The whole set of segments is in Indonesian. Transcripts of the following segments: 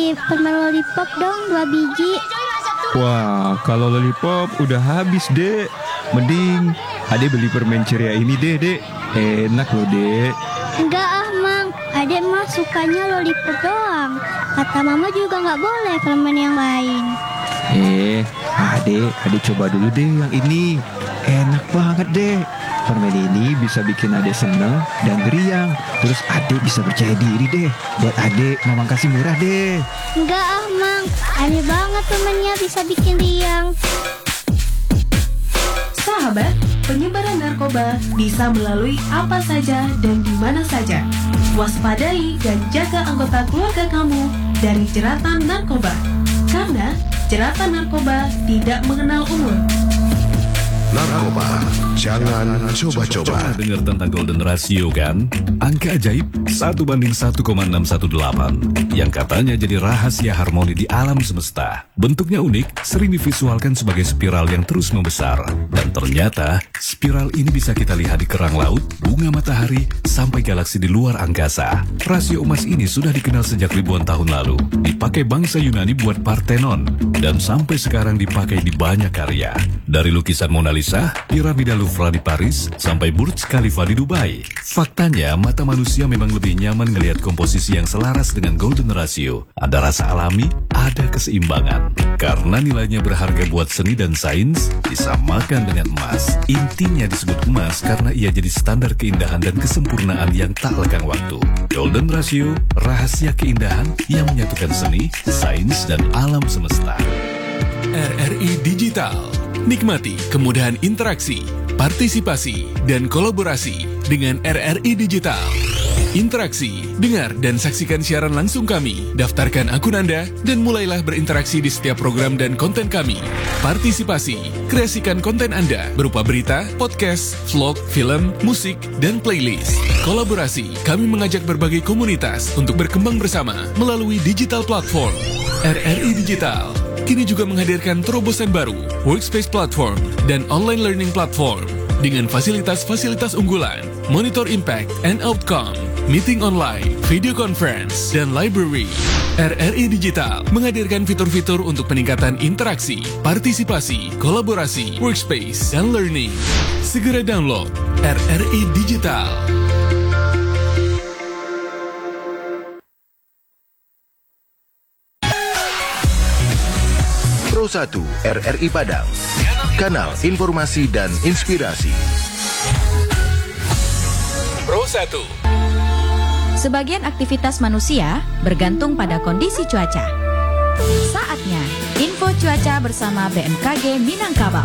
beli permen lollipop dong 2 biji. Wah, kalau lollipop udah habis, Dek. Mending Ade beli permen ceria ini deh, Dek. Enak loh, Dek. Enggak Mang, Adek mah sukanya lollipop doang. Kata Mama juga nggak boleh permen yang lain. Ade coba dulu deh yang ini. Enak banget, Dek. Permen ini bisa bikin Ade seneng dan geriang. Terus Ade bisa percaya diri deh. Buat Ade, Mama kasih murah deh. Enggak Mang, aneh banget permennya bisa bikin riang. Sahabat, penyebaran narkoba bisa melalui apa saja dan di mana saja. Waspadai dan jaga anggota keluarga kamu dari jeratan narkoba. Karena jeratan narkoba tidak mengenal umur. Narkoba, jangan coba-coba. Pernah dengar tentang Golden Ratio kan? Angka ajaib 1:1,618 yang katanya jadi rahasia harmoni di alam semesta. Bentuknya unik, sering divisualkan sebagai spiral yang terus membesar. Dan ternyata, spiral ini bisa kita lihat di kerang laut, bunga matahari, sampai galaksi di luar angkasa. Rasio emas ini sudah dikenal sejak ribuan tahun lalu. Dipakai bangsa Yunani buat Parthenon, dan sampai sekarang dipakai di banyak karya. Dari lukisan Mona Lisa, piramida Louvre di Paris, sampai Burj Khalifa di Dubai. Faktanya, mata manusia memang lebih nyaman ngelihat komposisi yang selaras dengan Golden Ratio. Ada rasa alami, ada keseimbangan. Karena nilainya berharga buat seni dan sains, disamakan dengan emas. Intinya disebut emas karena ia jadi standar keindahan dan kesempurnaan yang tak lekang waktu. Golden Ratio, rahasia keindahan yang menyatukan seni, sains, dan alam semesta. RRI Digital. Nikmati kemudahan interaksi, partisipasi, dan kolaborasi dengan RRI Digital. Interaksi, dengar dan saksikan siaran langsung kami, daftarkan akun Anda, dan mulailah berinteraksi di setiap program dan konten kami. Partisipasi, kreasikan konten Anda berupa berita, podcast, vlog, film, musik, dan playlist. Kolaborasi, kami mengajak berbagai komunitas untuk berkembang bersama melalui digital platform. RRI Digital kini juga menghadirkan terobosan baru, workspace platform, dan online learning platform dengan fasilitas-fasilitas unggulan, monitor impact and outcome, meeting online, video conference, dan library. RRI Digital menghadirkan fitur-fitur untuk peningkatan interaksi, partisipasi, kolaborasi, workspace, dan learning. Segera download RRI Digital. Pro 1 RRI Padang, kanal informasi dan inspirasi. Pro 1. Sebagian aktivitas manusia bergantung pada kondisi cuaca. Saatnya info cuaca bersama BMKG Minangkabau.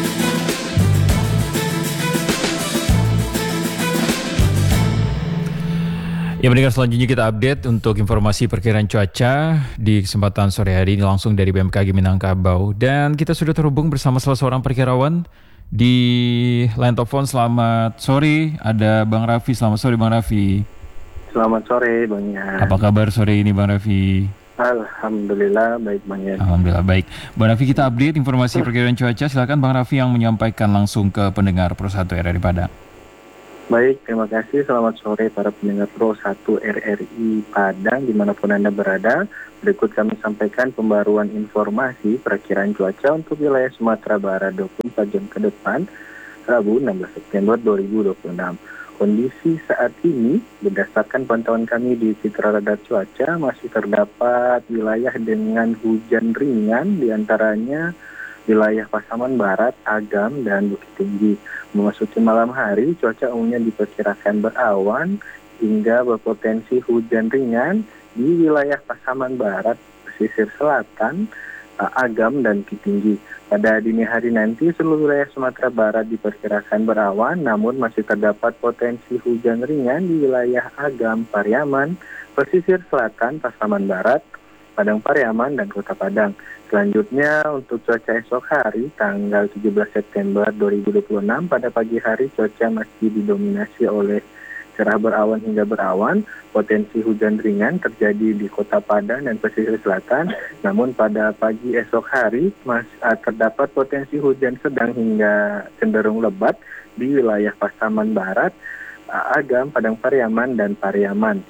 Ya, mendengar selanjutnya kita update untuk informasi perkiraan cuaca di kesempatan sore hari ini langsung dari BMKG Minangkabau. Dan kita sudah terhubung bersama salah seorang perkirawan di line telepon. Selamat sore, ada Bang Raffi. Selamat sore Bang Raffi. Selamat sore Bang Yan. Apa kabar sore ini Bang Raffi? Alhamdulillah baik Bang Yan. Alhamdulillah baik. Bang Raffi, kita update informasi perkiraan cuaca. Silakan Bang Raffi yang menyampaikan langsung ke pendengar Pro 1 RRI Padang. Baik, terima kasih. Selamat sore para pendengar Pro 1 RRI Padang dimanapun Anda berada. Berikut kami sampaikan pembaruan informasi perakiraan cuaca untuk wilayah Sumatera Barat 24 jam ke depan, Rabu 16 September 2026. Kondisi saat ini berdasarkan pantauan kami di Citra Radar Cuaca masih terdapat wilayah dengan hujan ringan, diantaranya wilayah Pasaman Barat, Agam, dan Bukit Tinggi. Memasuki malam hari, cuaca umumnya diperkirakan berawan hingga berpotensi hujan ringan di wilayah Pasaman Barat, pesisir selatan, Agam, dan Bukit Tinggi. Pada dini hari nanti, seluruh wilayah Sumatera Barat diperkirakan berawan, namun masih terdapat potensi hujan ringan di wilayah Agam, Pariaman, pesisir selatan, Pasaman Barat, Padang Pariaman, dan Kota Padang. Selanjutnya untuk cuaca esok hari tanggal 17 September 2026 pada pagi hari cuaca masih didominasi oleh cerah berawan hingga berawan. Potensi hujan ringan terjadi di Kota Padang dan pesisir selatan. Namun pada pagi esok hari terdapat potensi hujan sedang hingga cenderung lebat di wilayah Pasaman Barat, Agam, Padang Pariaman, dan Pariaman.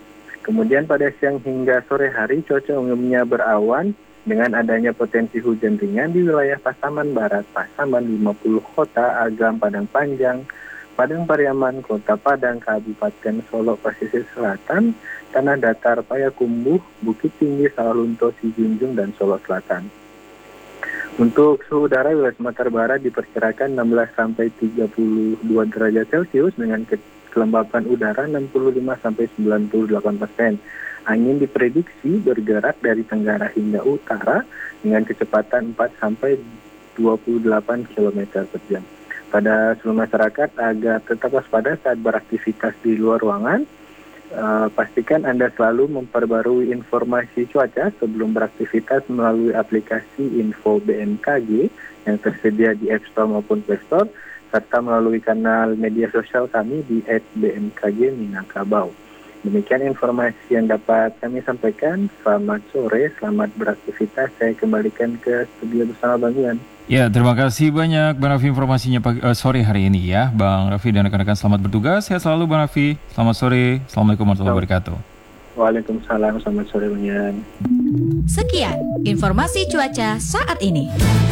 Kemudian pada siang hingga sore hari cuaca umumnya berawan dengan adanya potensi hujan ringan di wilayah Pasaman Barat, Pasaman 50 Kota, Agam, Padang Panjang, Padang Pariaman, Kota Padang, Kabupaten Solok, Pesisir Selatan, Tanah Datar, Payakumbuh, Bukit Tinggi, Sawalunto, Sijunjung, dan Solok Selatan. Untuk suhu udara wilayah Sumatera Barat diperkirakan 16 sampai 32 derajat Celcius dengan kelembapan udara 65 sampai 98%. Angin diprediksi bergerak dari tenggara hingga utara dengan kecepatan 4 sampai 28 km per jam. Pada seluruh masyarakat agar tetap waspada saat beraktivitas di luar ruangan. Pastikan Anda selalu memperbarui informasi cuaca sebelum beraktivitas melalui aplikasi Info BMKG yang tersedia di App Store maupun Play Store, serta melalui kanal media sosial kami di @bmkg_minangkabau. Demikian informasi yang dapat kami sampaikan. Selamat sore, selamat beraktivitas. Saya kembalikan ke studio bersama Bang Iwan. Ya, terima kasih banyak Bang Raffi informasinya sore hari ini ya. Bang Raffi dan rekan-rekan selamat bertugas. Sehat selalu Bang Raffi. Selamat sore. Assalamualaikum warahmatullahi wabarakatuh. Waalaikumsalam, selamat sore Bang Iwan. Sekian informasi cuaca saat ini.